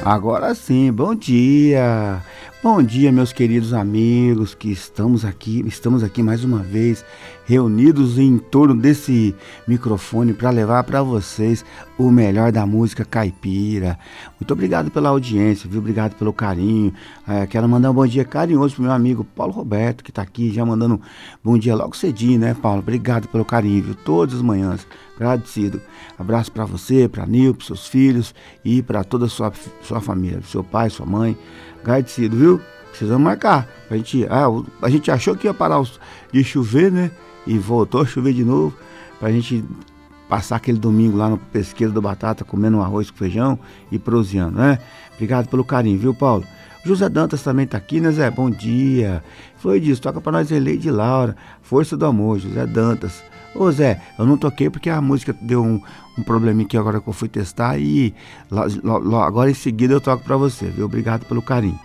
Agora sim, bom dia. Bom dia, meus queridos amigos que estamos aqui mais uma vez reunidos em torno desse microfone para levar para vocês o melhor da música caipira. Muito obrigado pela audiência, viu? Obrigado pelo carinho. Quero mandar um bom dia carinhoso pro meu amigo Paulo Roberto, que está aqui já mandando bom dia logo cedinho, né, Paulo? Obrigado pelo carinho, viu? Todas as manhãs. Agradecido. Abraço para você, para Nil, para seus filhos e para toda a sua família, seu pai, sua mãe. Agradecido, viu? Precisamos marcar. A gente achou que ia parar de chover, né? E voltou a chover de novo. Pra gente passar aquele domingo lá no pesqueiro do Batata, comendo um arroz com feijão e proseando, né? Obrigado pelo carinho, viu, Paulo? José Dantas também tá aqui, né, Zé? Bom dia. Foi disso, toca pra nós Leide Laura. Força do amor, José Dantas. Ô Zé, eu não toquei porque a música deu um probleminha aqui agora que eu fui testar e agora em seguida eu toco pra você, viu? Obrigado pelo carinho.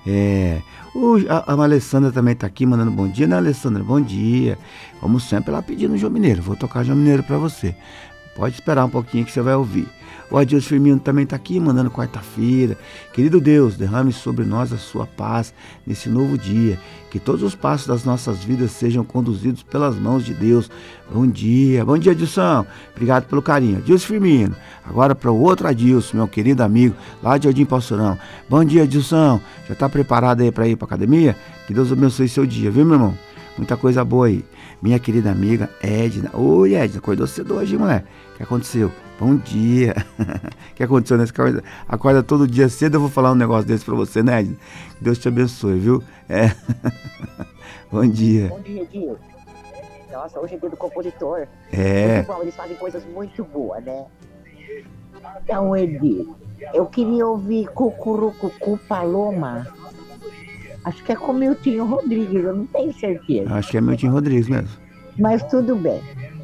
A Alessandra também tá aqui mandando bom dia, né, Alessandra? Bom dia. Como sempre, ela pedindo João Mineiro. Vou tocar João Mineiro pra você. Pode esperar um pouquinho que você vai ouvir. O Adilson Firmino também está aqui, mandando quarta-feira. Querido Deus, derrame sobre nós a sua paz nesse novo dia. Que todos os passos das nossas vidas sejam conduzidos pelas mãos de Deus. Bom dia, Adilson. Obrigado pelo carinho. Adilson Firmino. Agora para o outro Adilson, meu querido amigo, lá de Jardim Pastorão. Bom dia, Adilson. Já está preparado aí para ir para academia? Que Deus abençoe seu dia, viu, meu irmão? Muita coisa boa aí. Minha querida amiga Edna. Oi, Edna, acordou cedo hoje, mulher. O que aconteceu? Bom dia. O que aconteceu nesse caso? Acorda todo dia cedo, eu vou falar um negócio desse pra você, né, Edna? Deus te abençoe, viu? Bom dia. Bom dia, Edil. Nossa, hoje é dia do compositor. É. Bom, eles fazem coisas muito boas, né? Então, Edil, eu queria ouvir Cucurucucu Paloma. Acho que é com Miltinho Rodrigues, eu não tenho certeza. Acho que é Miltinho Rodrigues mesmo. Mas tudo bem.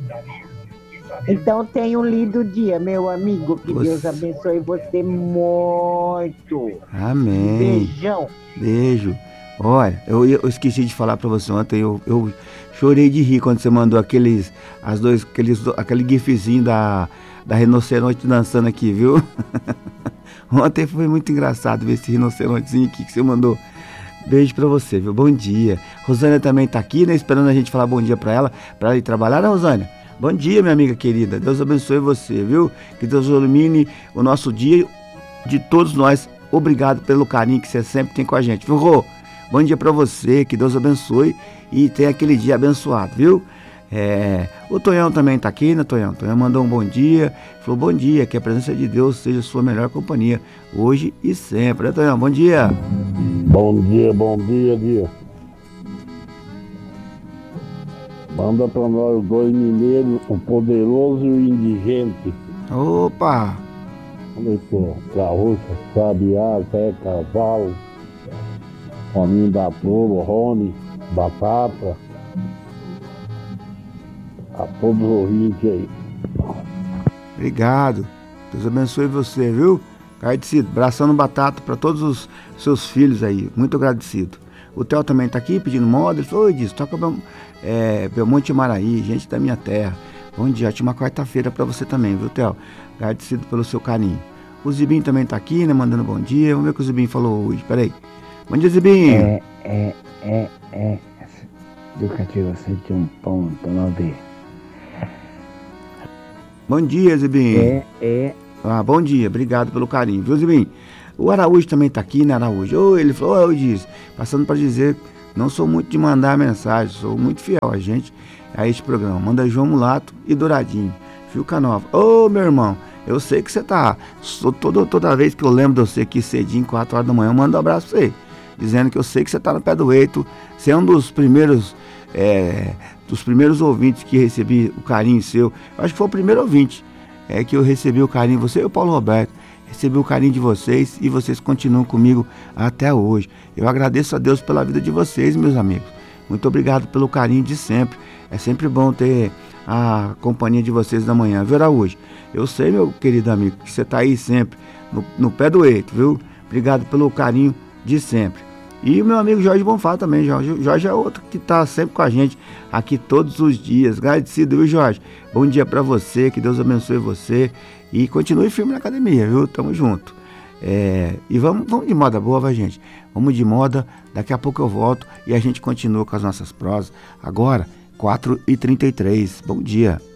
Então tenha um lindo dia, meu amigo. Que Deus abençoe você muito. Amém. Beijão. Beijo. Olha, eu esqueci de falar pra você ontem, eu chorei de rir quando você mandou aquele gifzinho da rinoceronte dançando aqui, viu? Ontem foi muito engraçado ver esse rinocerontezinho aqui que você mandou. Beijo pra você, viu? Bom dia. Rosânia também tá aqui, né? Esperando a gente falar bom dia pra ela ir trabalhar, né, Rosânia? Bom dia, minha amiga querida. Deus abençoe você, viu? Que Deus ilumine o nosso dia de todos nós. Obrigado pelo carinho que você sempre tem com a gente, viu, Rô? Bom dia pra você, que Deus abençoe e tenha aquele dia abençoado, viu? O Tonhão também tá aqui, né, Tonhão? Tonhão mandou um bom dia, falou bom dia, que a presença de Deus seja sua melhor companhia, hoje e sempre, né, Tonhão? Bom dia. Bom dia. Manda pra nós os dois mineiros, o poderoso e o indigente. Opa! Carroça, Sabiá, Zé Cavalo, Rominho da Flor, Rony, Batata. A todos os ouvintes aí. Obrigado. Deus abençoe você, viu? Agradecido. Abraçando batata para todos os seus filhos aí. Muito agradecido. O Theo também tá aqui pedindo moda. Ele falou, oi, diz, toca Belmonte Maraí, gente da minha terra. Bom dia, ótima quarta-feira para você também, viu, Theo? Agradecido pelo seu carinho. O Zibinho também tá aqui, né, mandando bom dia. Vamos ver o que o Zibinho falou hoje. Peraí. Bom dia, Zibinho. Educativo 101.9. Bom dia, Zibinho. Bom dia, obrigado pelo carinho, viu, Zibinho? O Araújo também tá aqui, né, Araújo? Ele falou, eu disse, passando para dizer, não sou muito de mandar mensagem, sou muito fiel a este programa. Manda João Mulato e Douradinho, Fiuca Nova. Meu irmão, eu sei que você tá, toda vez que eu lembro de você aqui cedinho, 4 horas da manhã, eu mando um abraço pra você, dizendo que eu sei que você tá no pé do eito, você é um dos primeiros ouvintes que recebi o carinho seu. Eu acho que foi o primeiro ouvinte que eu recebi o carinho de você e o Paulo Roberto. Recebi o carinho de vocês e vocês continuam comigo até hoje. Eu agradeço a Deus pela vida de vocês, meus amigos. Muito obrigado pelo carinho de sempre. É sempre bom ter a companhia de vocês da manhã, viu, Araújo? Eu sei, meu querido amigo, que você tá aí sempre no pé do eito, viu? Obrigado pelo carinho de sempre. E o meu amigo Jorge Bonfá também. Jorge é outro que tá sempre com a gente aqui todos os dias. Agradecido, viu, Jorge? Bom dia pra você, que Deus abençoe você e continue firme na academia, viu? Tamo junto. E vamos de moda boa, vai, gente. Vamos de moda, daqui a pouco eu volto e a gente continua com as nossas prosas. Agora, 4h33. Bom dia.